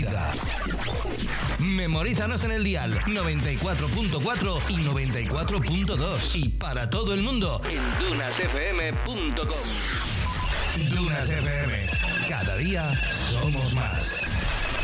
música. Memorízanos en el dial 94.4 y 94.2 y para todo el mundo en dunasfm.com. Dunas FM. Cada día somos más.